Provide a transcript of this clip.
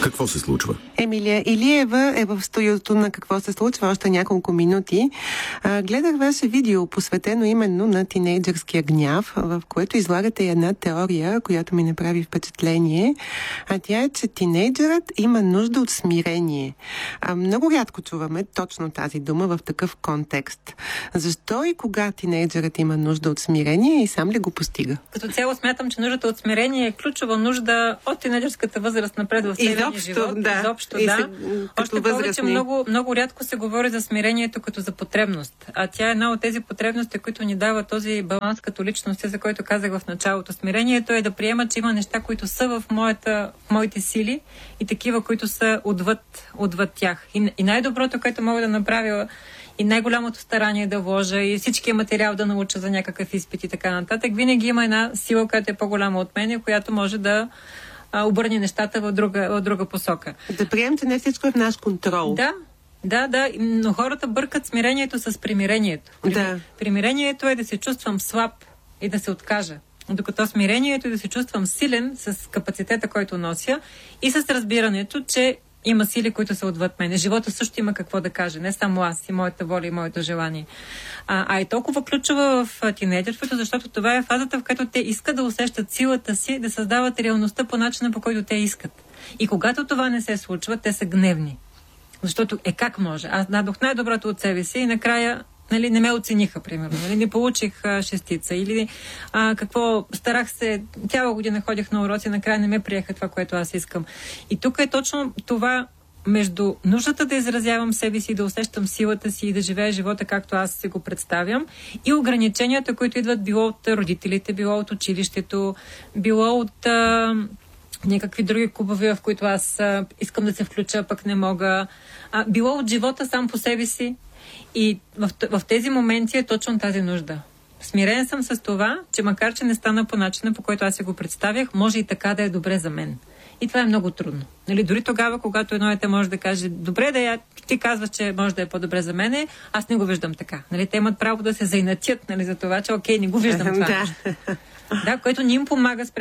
Какво се случва? Емилия Илиева е в студиото на Какво се случва още няколко минути. Гледах ваше видео, посветено именно на тинейджърския гняв, в което излагате една теория, която ми направи впечатление. А тя е, че тинейджърът има нужда от смирение. Много рядко чуваме точно тази дума в такъв контекст. Защо и кога тинейджърът има нужда от смирение и сам ли го постига? Като цяло смятам, че нуждата от смирение е ключова нужда от тинейджърската възраст напред в целия живот. Изобщо, да. Още повече много рядко се говори за смирението като за потребност. А тя е една от тези потребности, които ни дава този баланс като личности, за който казах в началото. Смирението е да приема, че има неща, които са в моите сили и такива, които са отвъд тях. И най-доброто, което мога да направя, и най-голямото старание да вложа, и всичкия материал да науча за някакъв изпит и така нататък, винаги има една сила, която е по-голяма от мен, която може да обърне нещата в друга посока. Да приемем, че не всичко е в наш контрол. Да, но хората бъркат смирението с примирението. Примирението е да се чувствам слаб и да се откажа. Докато смирението е да се чувствам силен с капацитета, който нося, и с разбирането, че има сили, които са отвъд мене. Живота също има какво да каже. Не само аз и моята воля и моето желание. А е толкова ключова в тинейджърството, защото това е фазата, в която те искат да усещат силата си, да създават реалността по начина, по който те искат. И когато това не се случва, те са гневни. Защото как може? Аз дадох най-доброто от себе си и накрая не ме оцениха, примерно. Не получих шестица. Или старах се, цяла година ходих на уроци, накрая не ме приеха това, което аз искам. И тук е точно това между нуждата да изразявам себе си, да усещам силата си и да живея живота както аз си го представям, и ограниченията, които идват било от родителите, било от училището, било от някакви други клубове, в които аз искам да се включа, пък не мога. Било от живота сам по себе си. И в тези моменти е точно тази нужда. Смирен съм с това, че макар че не стана по начина, по който аз си го представях, може и така да е добре за мен. И това е много трудно. Дори тогава, когато едно дете може да каже, добре, ти казваш, че може да е по-добре за мене, аз не го виждам така. Те имат право да се заинатят за това, че окей, не го виждам това. Което ни им помага